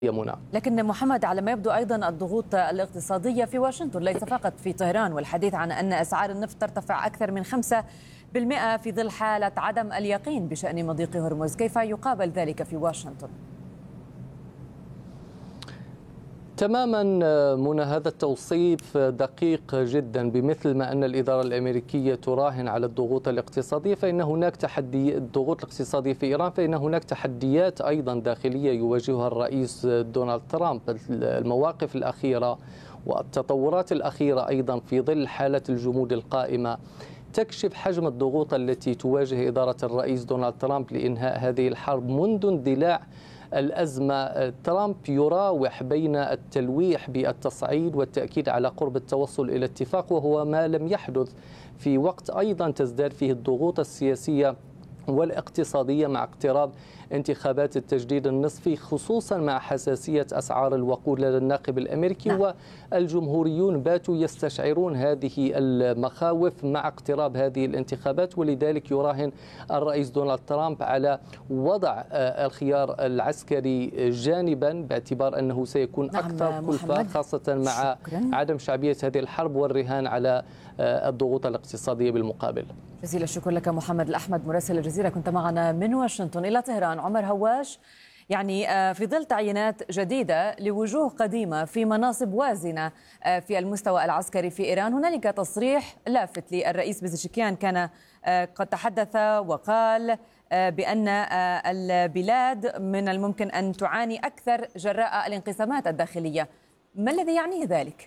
منى. لكن محمد، على ما يبدو أيضا الضغوط الاقتصادية في واشنطن ليس فقط في طهران، والحديث عن أن أسعار النفط ترتفع أكثر من 5% في ظل حالة عدم اليقين بشأن مضيق هرمز. كيف يقابل ذلك في واشنطن؟ تماما منى، هذا التوصيف دقيق جدا. بمثل ما أن الإدارة الأمريكية تراهن على الضغوط الاقتصادية، فإن هناك الضغوط الاقتصادية في إيران، فإن هناك تحديات أيضا داخلية يواجهها الرئيس دونالد ترامب. المواقف الأخيرة والتطورات الأخيرة أيضا في ظل حالة الجمود القائمة تكشف حجم الضغوط التي تواجه إدارة الرئيس دونالد ترامب لإنهاء هذه الحرب منذ اندلاع الأزمة. ترامب يراوح بين التلويح بالتصعيد والتأكيد على قرب التوصل إلى اتفاق، وهو ما لم يحدث في وقت أيضا تزداد فيه الضغوط السياسية والاقتصادية مع اقتراب انتخابات التجديد النصفي، خصوصا مع حساسية أسعار الوقود لدى الناخب الأمريكي. والجمهوريون باتوا يستشعرون هذه المخاوف مع اقتراب هذه الانتخابات، ولذلك يراهن الرئيس دونالد ترامب على وضع الخيار العسكري جانبا باعتبار أنه سيكون أكثر كلفة، خاصة مع عدم شعبية هذه الحرب، والرهان على الضغوط الاقتصادية بالمقابل. جزيل الشكر لك محمد الأحمد مراسل الجزيرة، كنت معنا من واشنطن. إلى طهران، عمر هواش، يعني في ظل تعيينات جديدة لوجوه قديمة في مناصب وازنة في المستوى العسكري في إيران، هنالك تصريح لافت للرئيس بزشكيان كان قد تحدث وقال بأن البلاد من الممكن أن تعاني أكثر جراء الانقسامات الداخلية. ما الذي يعنيه ذلك؟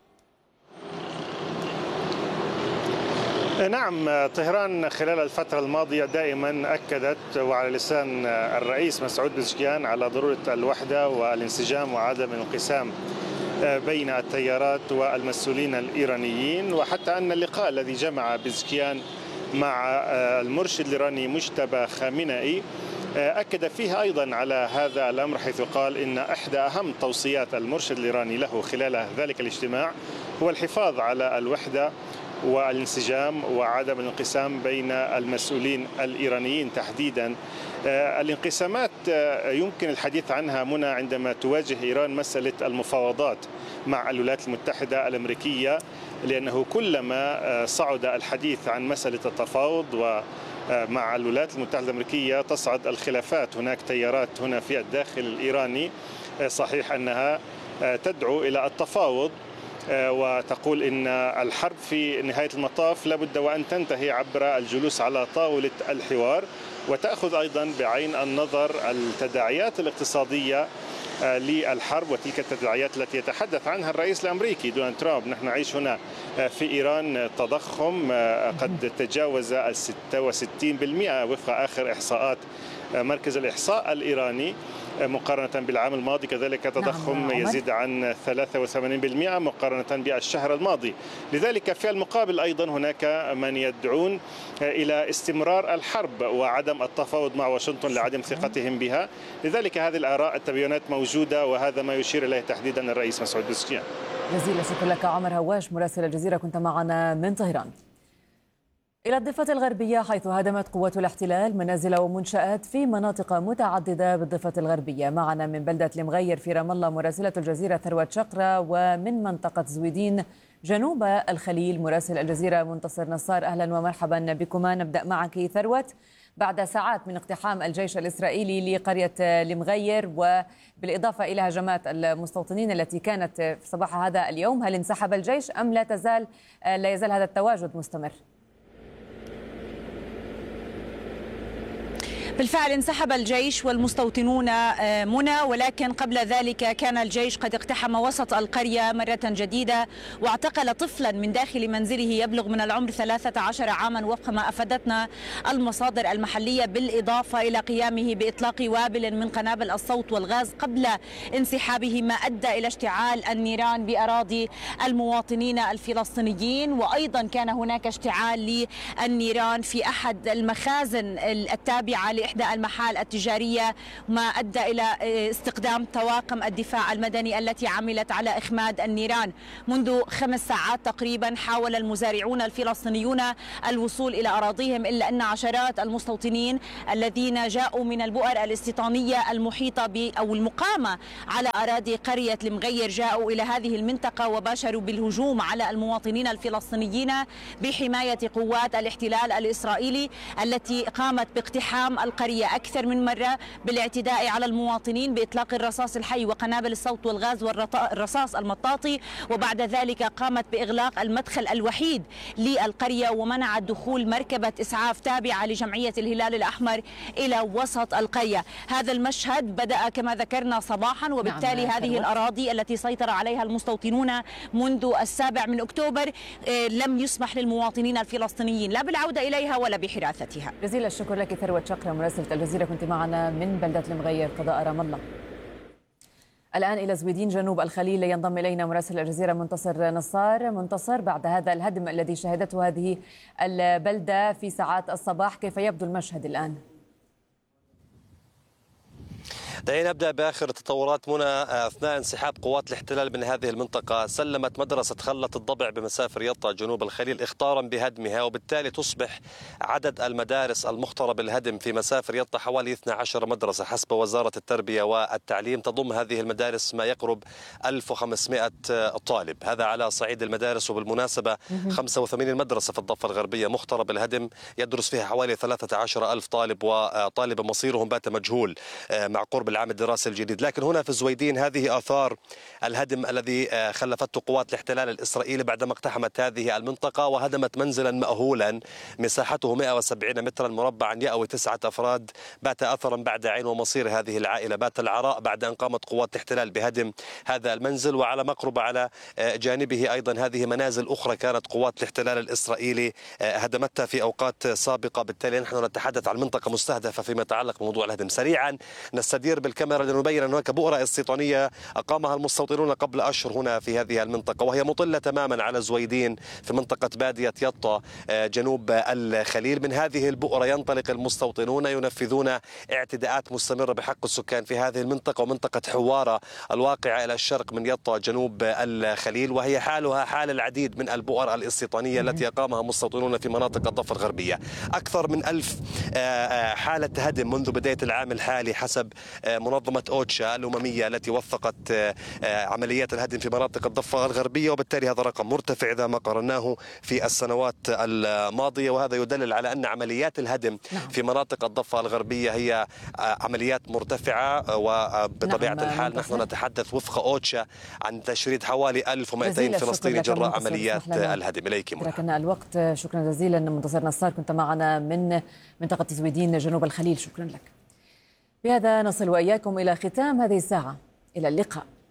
نعم، طهران خلال الفترة الماضية دائما أكدت وعلى لسان الرئيس مسعود بزشكيان على ضرورة الوحدة والانسجام وعدم الانقسام بين التيارات والمسؤولين الإيرانيين، وحتى أن اللقاء الذي جمع بزشكيان مع المرشد الإيراني مجتبى خامنئي أكد فيه أيضا على هذا الأمر، حيث قال إن إحدى أهم توصيات المرشد الإيراني له خلال ذلك الاجتماع هو الحفاظ على الوحدة والانسجام وعدم الانقسام بين المسؤولين الإيرانيين تحديدا. الانقسامات يمكن الحديث عنها منى عندما تواجه إيران مسألة المفاوضات مع الولايات المتحدة الأمريكية، لأنه كلما صعد الحديث عن مسألة التفاوض ومع الولايات المتحدة الأمريكية تصعد الخلافات. هناك تيارات هنا في الداخل الإيراني صحيح أنها تدعو إلى التفاوض وتقول إن الحرب في نهاية المطاف لابد وأن تنتهي عبر الجلوس على طاولة الحوار، وتأخذ أيضا بعين النظر التداعيات الاقتصادية للحرب وتلك التداعيات التي يتحدث عنها الرئيس الأمريكي دونالد ترامب. نحن نعيش هنا في إيران تضخم قد تجاوز 66% وفق آخر إحصاءات مركز الإحصاء الإيراني مقارنة بالعام الماضي، كذلك تضخم يزيد عن 83% مقارنة بالشهر الماضي. لذلك في المقابل أيضا هناك من يدعون إلى استمرار الحرب وعدم التفاوض مع واشنطن لعدم ثقتهم بها. لذلك هذه الآراء التبيانات موجودة، وهذا ما يشير إليه تحديدا الرئيس مسعود بزشكيان. جزيل الشكر لك عمر هواش مراسل الجزيرة، كنت معنا من طهران. إلى الضفة الغربية، حيث هدمت قوات الاحتلال منازل ومنشآت في مناطق متعددة بالضفة الغربية. معنا من بلدة المغير في رام الله مراسلة الجزيرة ثروت شقرة، ومن منطقة زويدين جنوب الخليل مراسل الجزيرة منتصر نصار. أهلا ومرحبا بكما. نبدأ معك ثروت. بعد ساعات من اقتحام الجيش الإسرائيلي لقرية المغير وبالإضافة إلى هجمات المستوطنين التي كانت في صباح هذا اليوم، هل انسحب الجيش أم لا يزال هذا التواجد مستمر؟ بالفعل انسحب الجيش والمستوطنون منى، ولكن قبل ذلك كان الجيش قد اقتحم وسط القرية مرة جديدة واعتقل طفلا من داخل منزله يبلغ من العمر 13 عاما وفق ما أفادتنا المصادر المحلية، بالإضافة إلى قيامه بإطلاق وابل من قنابل الصوت والغاز قبل انسحابه، ما أدى إلى اشتعال النيران بأراضي المواطنين الفلسطينيين. وأيضا كان هناك اشتعال للنيران في أحد المخازن التابعة لإحدى إحدى المحال التجارية، ما أدى إلى استخدام طواقم الدفاع المدني التي عملت على إخماد النيران. منذ 5 ساعات تقريبا حاول المزارعون الفلسطينيون الوصول إلى أراضيهم، إلا أن عشرات المستوطنين الذين جاءوا من البؤر الاستيطانية المحيطة أو المقامة على أراضي قرية المغير جاءوا إلى هذه المنطقة وباشروا بالهجوم على المواطنين الفلسطينيين بحماية قوات الاحتلال الإسرائيلي التي قامت باقتحام القرية أكثر من مرة، بالاعتداء على المواطنين بإطلاق الرصاص الحي وقنابل الصوت والغاز والرصاص المطاطي، وبعد ذلك قامت بإغلاق المدخل الوحيد للقرية ومنعت دخول مركبة إسعاف تابعة لجمعية الهلال الأحمر إلى وسط القرية. هذا المشهد بدأ كما ذكرنا صباحا، وبالتالي هذه الأراضي التي سيطر عليها المستوطنون منذ 7 أكتوبر لم يسمح للمواطنين الفلسطينيين لا بالعودة إليها ولا بحراستها. جزيل الشكر لك ثروت شقرة مراسلة الجزيرة، كنت معنا من بلدة المغير قضاء رام الله. الآن إلى زويدين جنوب الخليل ينضم إلينا مراسل الجزيرة منتصر نصار. منتصر، بعد هذا الهدم الذي شهدته هذه البلدة في ساعات الصباح، كيف يبدو المشهد الآن؟ دعينا نبدأ بآخر التطورات منى. أثناء انسحاب قوات الاحتلال من هذه المنطقة سلمت مدرسة خلة الضبع بمسافة يطا جنوب الخليل إخطارا بهدمها، وبالتالي تصبح عدد المدارس المخطرة بالهدم في مسافة يطا حوالي 12 مدرسة حسب وزارة التربية والتعليم. تضم هذه المدارس ما يقرب 1500 طالب، هذا على صعيد المدارس. وبالمناسبة 85 مدرسة في الضفة الغربية مخطرة بالهدم، يدرس فيها حوالي 13,000 طالب وطالب مصيرهم بات مجهول مع قرب العام الدراسي الجديد. لكن هنا في زويدين هذه آثار الهدم الذي خلفته قوات الاحتلال الإسرائيلي بعدما اقتحمت هذه المنطقة وهدمت منزلا مأهولا مساحته 170 مترا مربعا يأوي 9 أفراد، بات أثرا بعد عين ومصير هذه العائلة، بات العراء بعد أن قامت قوات الاحتلال بهدم هذا المنزل. وعلى مقربة على جانبه أيضا هذه منازل أخرى كانت قوات الاحتلال الإسرائيلي هدمتها في أوقات سابقة. بالتالي نحن نتحدث عن منطقة مستهدفة فيما يتعلق بموضوع الهدم. سريعا نستدير بالكاميرا لنبين أن هناك بؤرة استيطانية أقامها المستوطنون قبل أشهر هنا في هذه المنطقة، وهي مطلة تماما على زويدين في منطقة بادية يطا جنوب الخليل. من هذه البؤرة ينطلق المستوطنون ينفذون اعتداءات مستمرة بحق السكان في هذه المنطقة ومنطقة حوارة الواقعة إلى الشرق من يطا جنوب الخليل، وهي حالها حال العديد من البؤر الاستيطانية التي أقامها مستوطنون في مناطق الضفة الغربية. أكثر من 1000 حالة هدم منذ بداية العام الحالي حسب منظمة أوتشا الأممية التي وثقت عمليات الهدم في مناطق الضفة الغربية، وبالتالي هذا رقم مرتفع إذا ما قارناه في السنوات الماضية. وهذا يدلل على أن عمليات الهدم في مناطق الضفة الغربية هي عمليات مرتفعة، وبطبيعة الحال نحن نتحدث وفق أوتشا عن تشريد حوالي 1200 فلسطيني جراء عمليات الهدم. إليك تركنا الوقت. شكرا جزيلا منتصر نصار، كنت معنا من منطقة زويدين جنوب الخليل. شكرا لك. بهذا نصل وإياكم إلى ختام هذه الساعة، إلى اللقاء.